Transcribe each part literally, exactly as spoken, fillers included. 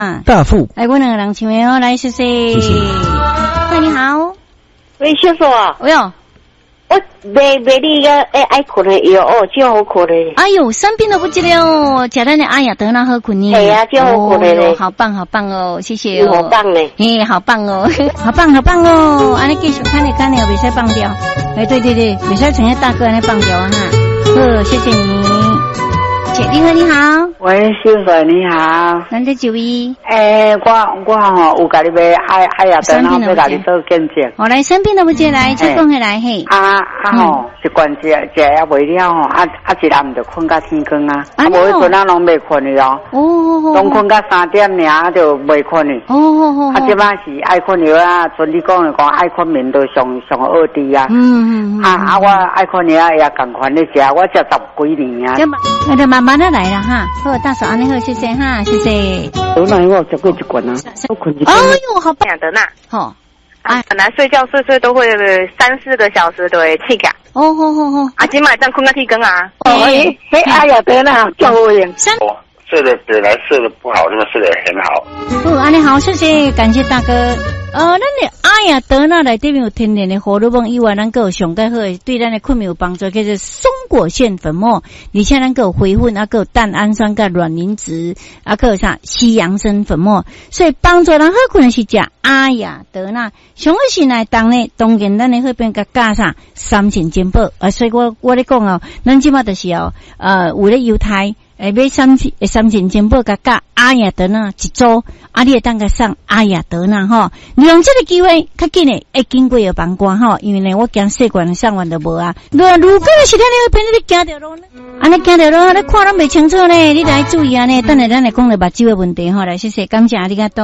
啊， 大富， 来，我两个人请问哦，来，谢谢。 谢谢。 喂，你好。 喂，师傅啊。 喂哟。 我买买你个诶爱困的药哦，最好困的。 哎呦，生病都不记得哦，吃咱的阿雅德那好困呢。 哎呀，最好困的嘞。 好棒，好棒哦，谢谢哦。 好棒嘞。 哎，好棒哦，好棒，好棒哦。安尼继续看你看你，别使放掉。哎，对对对，别使成个大哥安尼放掉啊哈。好，谢谢你。姐，你好，你好。 喂，师傅你好。 咱在就医。 诶、欸，我我吼有甲你买爱爱雅德，然后要甲你做见证。 我来生病都不接来，再讲起来嘿。 啊啊吼，一罐食食也袂了吼，啊啊一暗就困到天光啊，啊无迄阵啊拢袂困的哦。哦。拢困到三点尔就袂困的。哦哦哦。啊，即摆是爱困药啊，像你讲的讲爱困眠都上上好滴啊。嗯嗯。啊啊，我爱困药也共款的食，我食十几年啊。 我就慢慢的来了哈，好，大嫂安尼好，谢谢哈，谢谢。 有哪我食过一罐啊？我困一罐。哎呦，好棒的呐！ 好， 啊，本来睡觉睡睡都会三四个小时都会起起。 哦吼吼吼！ 啊，今晚这样困到天光啊！ 哦，嘿，哎呀，对啦，叫我用。 我睡得本来睡得不好，那么睡得很好。 哦，安尼好，谢谢，感谢大哥。呃，咱的阿雅德那内底面有天然的荷尔蒙以外，咱个有上介好的对咱的困眠有帮助，叫做松果腺粉末，而且咱个有回粉，啊个有蛋氨酸、个卵磷脂，啊个有啥西洋参粉末，所以帮助人好困是食阿雅德那。上个是来当呢，当然咱的迄边个加上三钱金宝，啊，所以我我咧讲哦，咱即马就是哦，呃，为了犹太。诶，买三千三千金宝加加阿雅德纳一组，啊，你会当个上阿雅德纳吼，利用这个机会，较紧诶，会经过有帮关吼，因为呢，我惊细管上完都无啊。如如果是咱那边你行着路呢，啊，你行着路，你看都袂清楚呢，你来注意啊呢。等下咱来讲了目睭的问题吼，来谢谢，感谢阿里嘎多。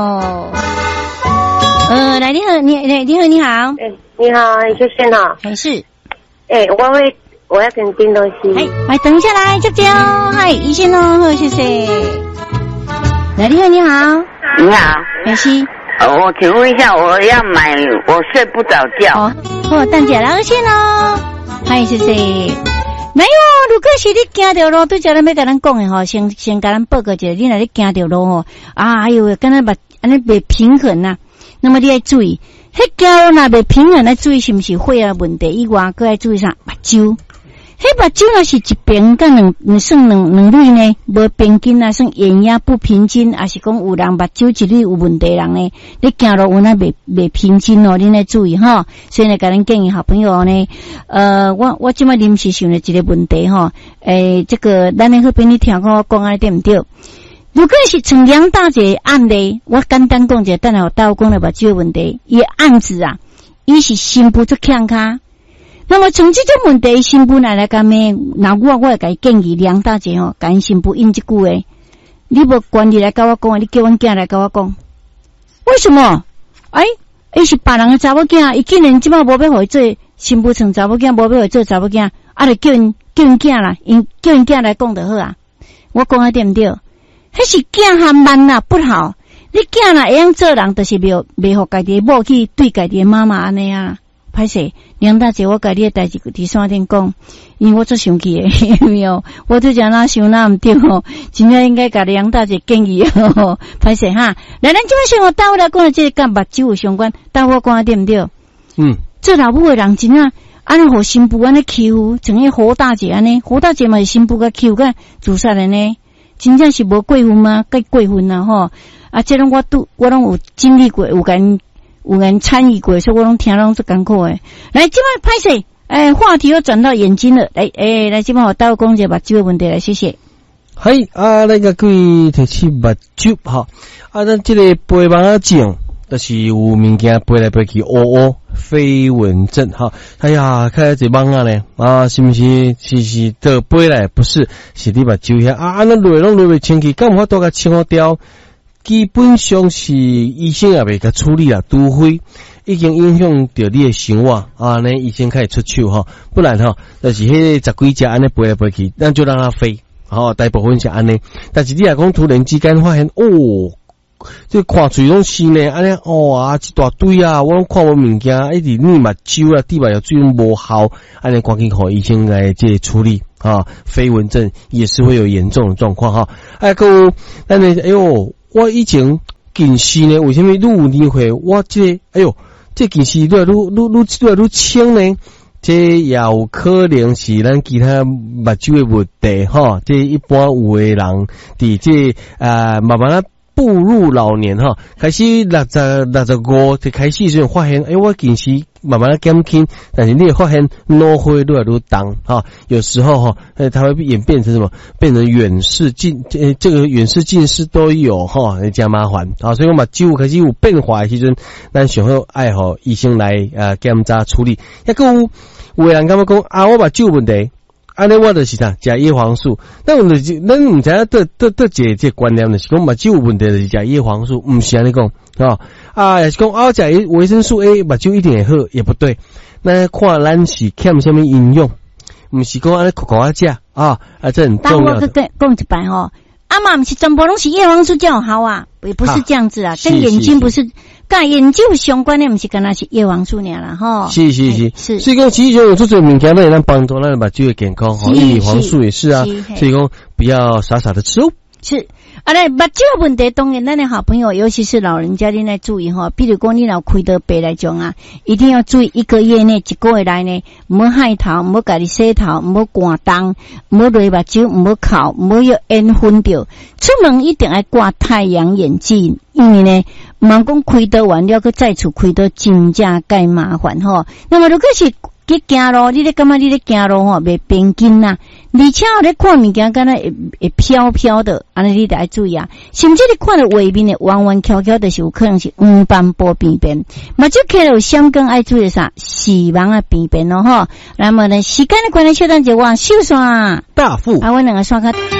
呃，来你好，你你你好你好， 诶，你好，谢谢呢， 还是， 诶，我会。我要跟订东西。 哎，来等下来，接接哦，嗨，医生哦，好，谢谢。来，你好，你好， 你好， 梅西。 呃，我请问一下，我要买，我睡不着觉。 哦，好，等下来先哦，嗨，谢谢。没有，如果是你行着路，对，叫咱要甲咱讲的吼，先先甲咱报告一下，你若你行着路吼，啊，哎呦，敢若目安尼袂平衡呐、啊，那么你要注意，迄条若袂平衡，来注意是毋是血压问题以外，搁要注意啥目睭。迄目睭若是一边甲两，你算两两类呢，无平均啊，算眼压不平均，还是讲有人目睭一类有问题人呢？你行路有那袂袂平均哦，你来注意哈。所以呢，甲咱建议好朋友呢，呃，我我即摆临时想了一个问题哈，诶，这个咱那边你听我讲啊，对毋对？如果是从梁大姐案例，我简单讲者，等下有倒讲了目睭问题，伊案子啊，伊是心部做强卡。那么从这种问题，新妇来来干咩？那我我会给建议梁大姐吼，甲因新妇应这句话，你无管你来跟我讲，你叫阮囝来跟我讲，为什么？哎，伊是别人的查某囝，伊竟然即摆无要互伊做新妇床查某囝，无要互伊做查某囝，啊，就叫因叫因囝啦，因叫因囝来讲就好啊。我讲啊对毋对？迄是囝还慢啦，不好。你囝啦会晓做人，就是袂袂互家己某去对家己妈妈安尼啊。歹势，梁大姐，我甲你的代志伫线顶讲，因为我做生气诶，有没有？我最讲哪想哪毋对吼，真正应该甲梁大姐建议吼，歹势哈。来，咱即摆生活倒来讲的这个甲目睭有相关，但我讲对毋对？嗯，做老母诶人真啊，安尼互新妇安尼欺负，像迄胡大姐安尼，胡大姐嘛是新妇甲欺负甲自杀的呢，真正是无过分吗？该过分啊吼！啊，这种我都我拢有经历过，有跟。有人参与过，所以我拢听拢是艰苦诶。来，即摆歹势，诶，话题又转到眼睛了。来，诶，来，即摆我倒讲者目睭问题来，谢谢。 系啊，那个各位提起目睭哈，啊，咱这个背盲症，就是有物件背来背去，乌乌飞蚊症哈。哎呀，看这盲啊呢，啊，是不是是是的背来不是，是你目睭遐啊，安尼落拢落袂清气，敢有法度甲清好掉？基本上是医生也未甲处理啦，除非已经影响到你的生活啊，呢医生开始出手哈，不然哈，就是迄十几只安尼飞来飞去，咱就让它飞，好，大部分是安尼。但是你若讲突然之间发现，哦，这看嘴拢是呢，安尼哦啊一大堆啊，我拢看无物件，一直腻目睭啊，滴目药水拢无效，安尼赶紧互医生来这处理。啊，飞蚊症也是会有严重的状况哈。哎，各位，那你哎呦， 我以前近视呢，为什么愈有年岁，我这个、哎呦，这近视愈愈愈愈愈愈轻呢？这也有可能是咱其他目睭的问题哈。这一般有的人伫这啊慢慢啊步入老年哈，开始六十六十五就开始就发现，哎，我近视慢慢的减轻，但是你也发现脑花愈来愈重哈。有时候哈，呃，它会演变成什么？变成远视近，呃，这个远视近视都有哈，加麻烦啊。所以我目睭开始有变化的时阵，咱上好爱吼医生来呃检查处理。也个有有人感觉讲啊，我目睭有问题。安尼我就是啥，食叶黄素。但我就是咱唔知影得得得这这观念就是讲目睭有问题就是食叶黄素，唔是安尼讲啊。啊，也是讲啊，食维生素 A 目睭一定会好，也不对。那看咱是欠什么营养，唔是讲安尼苦苦啊食啊，啊这很重要的。 但我讲一摆吼，啊嘛，不是全部拢是叶黄素较好啊，也不是这样子啊。跟眼睛不是。跟眼睛相关的，不是跟那是叶黄素尔啦，吼。是是是是。所以讲，其实有做做物件，能让帮助咱目睭的健康，吼，叶黄素也是啊。所以讲，不要傻傻的吃哦。 是。啊，来目睭问题，当然咱的好朋友，尤其是老人家，你来注意哈。比如讲，你老开刀白来讲啊，一定要注意一个月内、一个月来呢，唔好害头，唔好家己洗头，唔好刮东，唔好累目睭，唔好哭，唔好要烟熏着。出门一定要挂太阳眼镜，因为呢，唔通讲开刀完了，佮再次开刀，真正介麻烦吼。那么如果是去行路，你咧感觉你咧行路吼，袂平紧呐，而且咧看物件，敢若会会飘飘的，安尼你得要注意啊。甚至你看到外面的弯弯翘翘，就是有可能是黄斑部病变。嘛，就看到相关爱注意啥，死亡啊病变咯吼。那么呢，时间的关系，小等者我收线。 大富， 啊，我两个刷卡。